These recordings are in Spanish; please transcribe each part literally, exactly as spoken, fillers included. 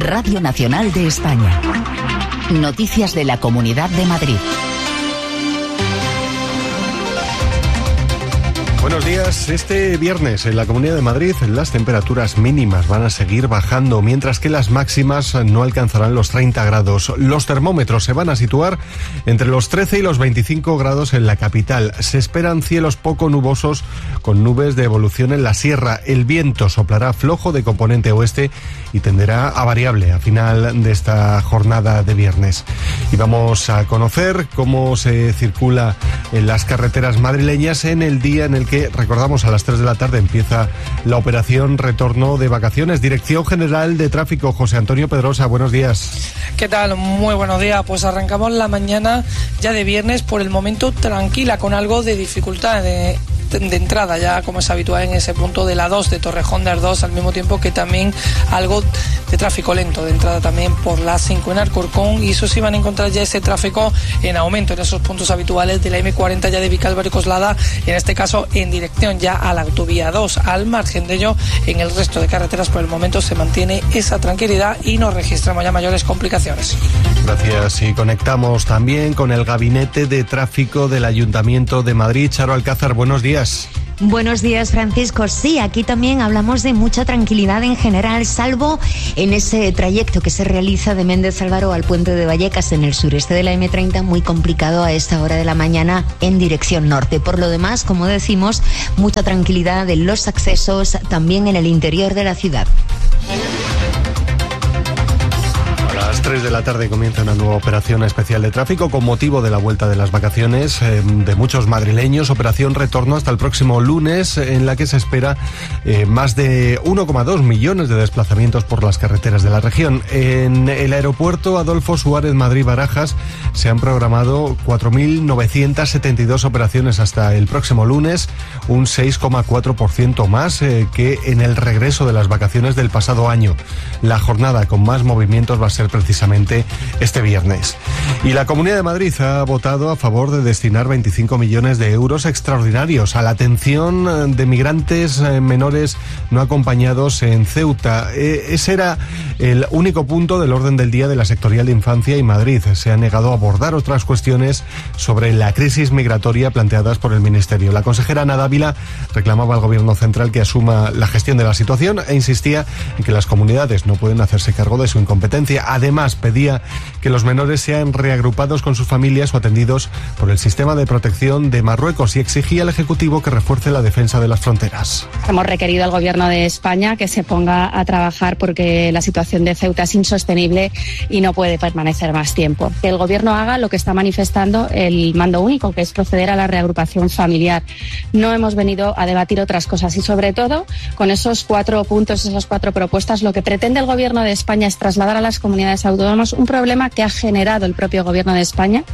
Radio Nacional de España. Noticias de la Comunidad de Madrid. Buenos días. Este viernes en la Comunidad de Madrid las temperaturas mínimas van a seguir bajando, mientras que las máximas no alcanzarán los treinta grados. Los termómetros se van a situar entre los trece y los veinticinco grados en la capital. Se esperan cielos poco nubosos con nubes de evolución en la sierra. El viento soplará flojo de componente oeste y tenderá a variable a final de esta jornada de viernes. Y vamos a conocer cómo se circula en las carreteras madrileñas en el día en el que, recordamos, a las tres de la tarde empieza la operación Retorno de Vacaciones. Dirección General de Tráfico, José Antonio Pedrosa, buenos días. ¿Qué tal? Muy buenos días. Pues arrancamos la mañana ya de viernes, por el momento tranquila, con algo de dificultad de, de entrada, ya como es habitual en ese punto de la dos de Torrejón de Ardoz, al mismo tiempo que también algo de tráfico lento de entrada también por la cinco en Alcorcón, y eso sí van a encontrar ya ese tráfico en aumento en esos puntos habituales de la eme cuarenta ya de Vicálvaro y Coslada, en este caso en dirección ya a la autovía dos. Al margen de ello, en el resto de carreteras por el momento se mantiene esa tranquilidad y no registramos ya mayores complicaciones. Gracias. Y conectamos también con el Gabinete de Tráfico del Ayuntamiento de Madrid. Charo Alcázar, buenos días. Buenos días, Francisco. Sí, aquí también hablamos de mucha tranquilidad en general, salvo en ese trayecto que se realiza de Méndez Álvaro al Puente de Vallecas en el sureste de la eme treinta, muy complicado a esta hora de la mañana en dirección norte. Por lo demás, como decimos, mucha tranquilidad en los accesos también en el interior de la ciudad. A las tres de la tarde comienza una nueva operación especial de tráfico con motivo de la vuelta de las vacaciones eh, de muchos madrileños. Operación Retorno hasta el próximo lunes, en la que se espera eh, más de uno coma dos millones de desplazamientos por las carreteras de la región. En el aeropuerto Adolfo Suárez Madrid-Barajas se han programado cuatro mil novecientas setenta y dos operaciones hasta el próximo lunes, un seis coma cuatro por ciento más eh, que en el regreso de las vacaciones del pasado año. La jornada con más movimientos va a ser precisamente este viernes. Y la Comunidad de Madrid ha votado a favor de destinar veinticinco millones de euros extraordinarios a la atención de migrantes menores no acompañados en Ceuta. Eh, ese era el único punto del orden del día de la sectorial de Infancia y Madrid. Se ha negado a abordar otras cuestiones sobre la crisis migratoria planteadas por el Ministerio. La consejera Ana Dávila reclamaba al Gobierno central que asuma la gestión de la situación e insistía en que las comunidades no pueden hacerse cargo de su incompetencia. Además, pedía que los menores sean reagrupados con sus familias o atendidos por el sistema de protección de Marruecos, y exigía al Ejecutivo que refuerce la defensa de las fronteras. Hemos requerido al Gobierno de España que se ponga a trabajar porque la situación de Ceuta es insostenible y no puede permanecer más tiempo. Que el Gobierno haga lo que está manifestando el mando único, que es proceder a la reagrupación familiar. No hemos venido a debatir otras cosas, y sobre todo con esos cuatro puntos, esas cuatro propuestas, lo que pretende el Gobierno de España es trasladar a las comunidades autónomas un problema que ha generado el propio Gobierno de España.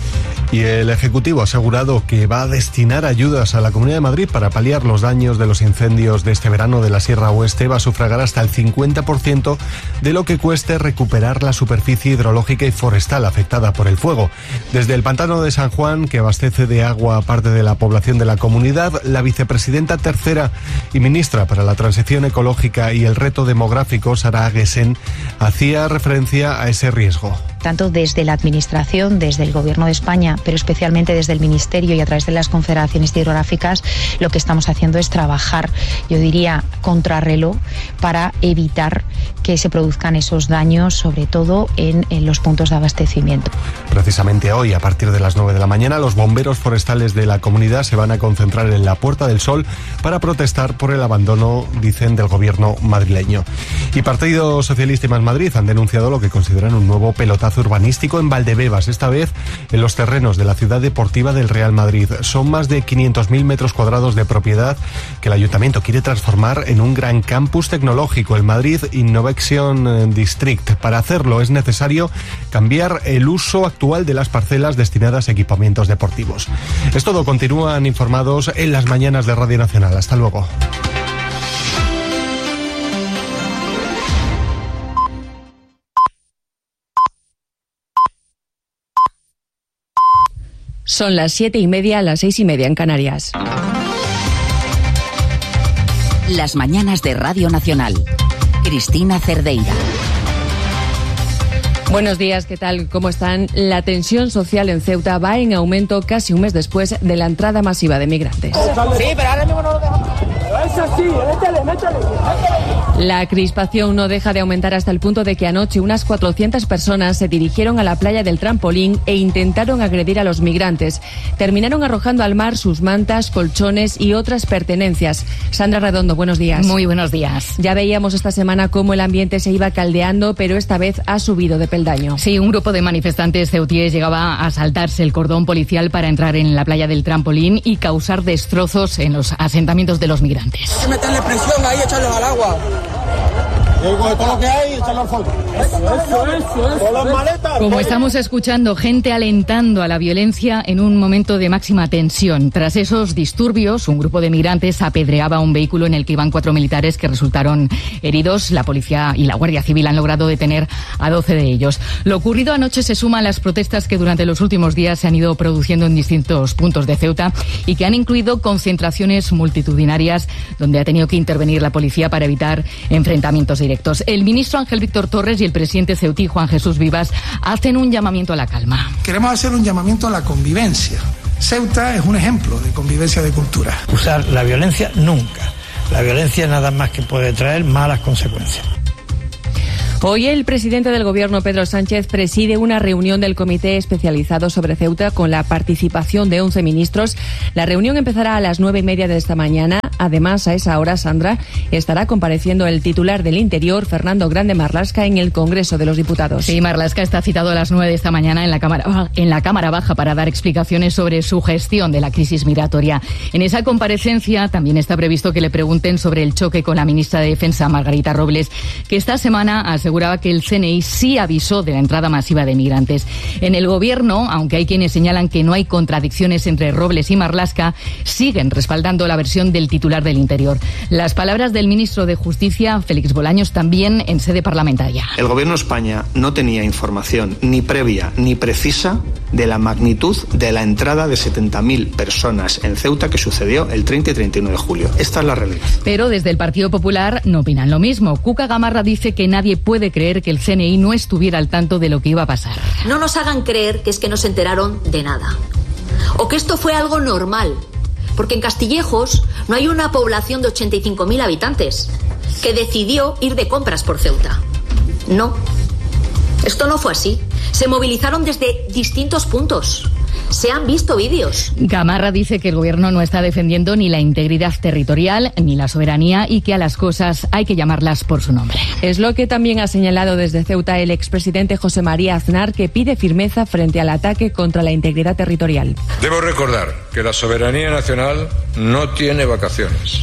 Y el Ejecutivo ha asegurado que va a destinar ayudas a la Comunidad de Madrid para paliar los daños de los incendios de este verano de la Sierra Oeste. Va a sufragar hasta el cincuenta por ciento de lo que cueste recuperar la superficie hidrológica y forestal afectada por el fuego. Desde el pantano de San Juan, que abastece de agua a parte de la población de la comunidad, la vicepresidenta tercera y ministra para la Transición Ecológica y el Reto Demográfico, Sara Aguesen, hacía referencia a ese riesgo. Tanto desde la Administración, desde el Gobierno de España, pero especialmente desde el Ministerio y a través de las confederaciones hidrográficas, lo que estamos haciendo es trabajar, yo diría, contrarreloj para evitar que se produzcan esos daños, sobre todo en, en los puntos de abastecimiento. Precisamente hoy, a partir de las nueve de la mañana, los bomberos forestales de la comunidad se van a concentrar en la Puerta del Sol para protestar por el abandono, dicen, del gobierno madrileño. Y Partido Socialista y Más Madrid han denunciado lo que consideran un nuevo pelotazo urbanístico en Valdebebas, esta vez en los terrenos de la ciudad deportiva del Real Madrid. Son más de quinientos mil metros cuadrados de propiedad que el Ayuntamiento quiere transformar en un gran campus tecnológico, el Madrid Innovation District. Para hacerlo es necesario cambiar el uso actual de las parcelas destinadas a equipamientos deportivos. Es todo, continúan informados en las mañanas de Radio Nacional. Hasta luego. Son las siete y media, las seis y media en Canarias. Las mañanas de Radio Nacional. Cristina Cerdeira. Buenos días, ¿qué tal? ¿Cómo están? La tensión social en Ceuta va en aumento casi un mes después de la entrada masiva de migrantes. Sí, pero ahora mismo no lo dejamos. Es así, métele, métele, métele. La crispación no deja de aumentar hasta el punto de que anoche unas cuatrocientas personas se dirigieron a la playa del Trampolín e intentaron agredir a los migrantes. Terminaron arrojando al mar sus mantas, colchones y otras pertenencias. Sandra Redondo, buenos días. Muy buenos días. Ya veíamos esta semana cómo el ambiente se iba caldeando, pero esta vez ha subido de peldaño. Sí, un grupo de manifestantes ceutíes llegaba a saltarse el cordón policial para entrar en la playa del Trampolín y causar destrozos en los asentamientos de los migrantes. Hay que meterle presión ahí y echarlos al agua. Todo lo que hay, echarlo al fondo. Eso, eso, eso, eso. Con las maletas. Como estamos escuchando, gente alentando a la violencia en un momento de máxima tensión. Tras esos disturbios, un grupo de migrantes apedreaba un vehículo en el que iban cuatro militares que resultaron heridos. La policía y la Guardia Civil han logrado detener a doce de ellos. Lo ocurrido anoche se suma a las protestas que durante los últimos días se han ido produciendo en distintos puntos de Ceuta y que han incluido concentraciones multitudinarias donde ha tenido que intervenir la policía para evitar enfrentamientos directos. El ministro Ángel Víctor Torres y el presidente ceutí Juan Jesús Vivas hacen un llamamiento a la calma. Queremos hacer un llamamiento a la convivencia. Ceuta es un ejemplo de convivencia de cultura. Usar la violencia nunca. La violencia nada más que puede traer malas consecuencias. Hoy el presidente del Gobierno, Pedro Sánchez, preside una reunión del Comité Especializado sobre Ceuta con la participación de once ministros. La reunión empezará a las nueve y media de esta mañana. Además, a esa hora, Sandra, estará compareciendo el titular del Interior, Fernando Grande Marlaska, en el Congreso de los Diputados. Sí, Marlaska está citado a las nueve de esta mañana en la Cámara, en la Cámara Baja para dar explicaciones sobre su gestión de la crisis migratoria. En esa comparecencia también está previsto que le pregunten sobre el choque con la ministra de Defensa, Margarita Robles, que esta semana ha aseguraba que el C N I sí avisó de la entrada masiva de migrantes. En el Gobierno, aunque hay quienes señalan que no hay contradicciones entre Robles y Marlaska, siguen respaldando la versión del titular del Interior. Las palabras del ministro de Justicia, Félix Bolaños, también en sede parlamentaria. El Gobierno de España no tenía información ni previa ni precisa de la magnitud de la entrada de setenta mil personas en Ceuta que sucedió el treinta y treinta y nueve de julio. Esta es la realidad. Pero desde el Partido Popular no opinan lo mismo. Cuca Gamarra dice que nadie puede creer que el C N I no estuviera al tanto de lo que iba a pasar. No nos hagan creer que es que no se enteraron de nada. O que esto fue algo normal. Porque en Castillejos no hay una población de ochenta y cinco mil habitantes que decidió ir de compras por Ceuta. No. Esto no fue así. Se movilizaron desde distintos puntos. Se han visto vídeos. Gamarra dice que el Gobierno no está defendiendo ni la integridad territorial ni la soberanía y que a las cosas hay que llamarlas por su nombre. Es lo que también ha señalado desde Ceuta el expresidente José María Aznar, que pide firmeza frente al ataque contra la integridad territorial. Debo recordar que la soberanía nacional no tiene vacaciones.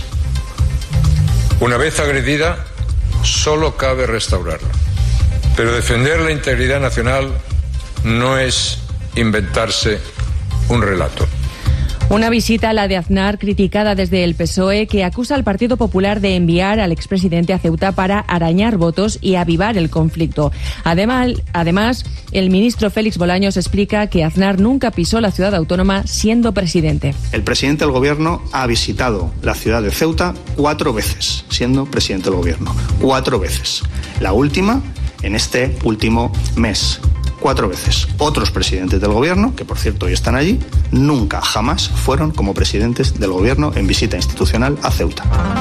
Una vez agredida, solo cabe restaurarla. Pero defender la integridad nacional no es inventarse un relato. Una visita a la de Aznar criticada desde el P S O E, que acusa al Partido Popular de enviar al expresidente a Ceuta para arañar votos y avivar el conflicto. Además, además, el ministro Félix Bolaños explica que Aznar nunca pisó la ciudad autónoma siendo presidente. El presidente del Gobierno ha visitado la ciudad de Ceuta cuatro veces, siendo presidente del Gobierno. Cuatro veces. La última en este último mes. Cuatro veces. Otros presidentes del Gobierno, que por cierto hoy están allí, nunca, jamás fueron como presidentes del Gobierno en visita institucional a Ceuta.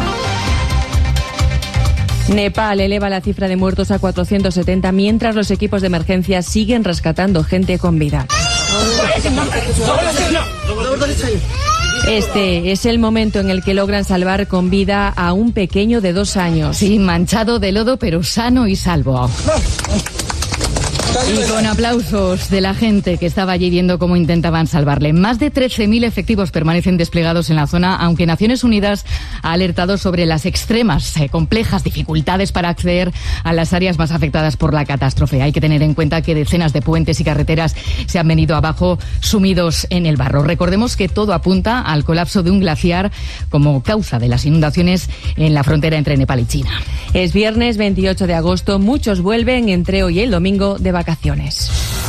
Nepal eleva la cifra de muertos a cuatrocientos setenta, mientras los equipos de emergencia siguen rescatando gente con vida. Este es el momento en el que logran salvar con vida a un pequeño de dos años. Sí, manchado de lodo, pero sano y salvo. Y con aplausos de la gente que estaba allí viendo cómo intentaban salvarle. Más de trece mil efectivos permanecen desplegados en la zona, aunque Naciones Unidas ha alertado sobre las extremas, eh, complejas dificultades para acceder a las áreas más afectadas por la catástrofe. Hay que tener en cuenta que decenas de puentes y carreteras se han venido abajo, sumidos en el barro. Recordemos que todo apunta al colapso de un glaciar como causa de las inundaciones en la frontera entre Nepal y China. Es viernes veintiocho de agosto, muchos vuelven entre hoy y el domingo de vacaciones.